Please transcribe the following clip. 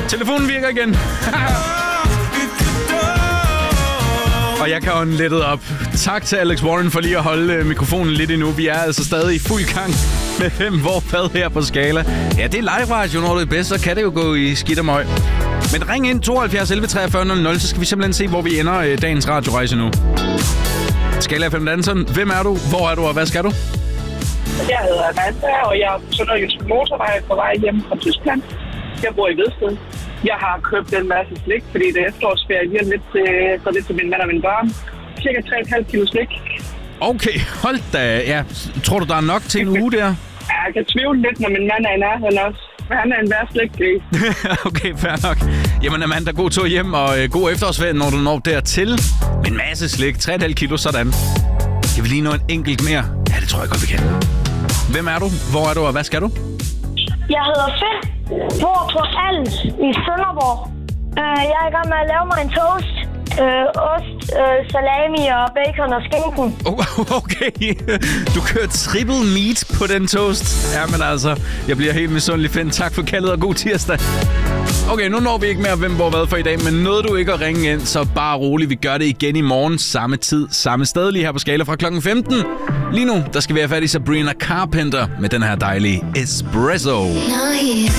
Telefonen virker igen. Og jeg kan ånde lettet op. Tak til Alex Warren for lige at holde mikrofonen lidt endnu. Vi er altså stadig i fuld gang med 5 hvor her på Skala. Ja, det er live radio, når det er bedst, så kan det jo gå i skidt og møg. Men ring ind 72 11 43 00, så skal vi simpelthen se, hvor vi ender dagens radiorejse nu. Skala FM Dansen, hvem er du, hvor er du, og hvad skal du? Jeg hedder Amanda, og jeg er på Sønderjysk Motorvej på vej hjem fra Tyskland. Jeg bor i Vedsted. Jeg har købt en masse slik, fordi det er efterårsferie lige lidt til min mand og mine børn. Cirka 3,5 kilo slik. Okay, hold da. Ja, tror du, der er nok til en uge der? Ja, jeg kan tvivle lidt, når min mand er i nærheden også. Men han er en værre slikgris. Okay, fair nok. Jamen Amanda, god tur hjem, og god efterårsferie, når du når dertil. Med en masse slik, 3,5 kilo, sådan. Skal vi lige nå en enkelt mere? Ja, det tror jeg godt, vi kan. Hvem er du? Hvor er du, og hvad skal du? Jeg hedder Finn, bor på Als i Sønderborg. Jeg er i gang med at lave mig en toast. Ost, salami og bacon og skinken. Okay, du kører triple meat på den toast. Ja, men altså, jeg bliver helt misundelig, Finn. Tak for kaldet, og god tirsdag. Okay, nu når vi ikke mere, hvem hvor hvad for i dag, men nåede du ikke at ringe ind, så bare roligt. Vi gør det igen i morgen, samme tid, samme sted, lige her på Skala fra klokken 15. Lige nu, der skal vi have fat i Sabrina Carpenter med den her dejlige Espresso.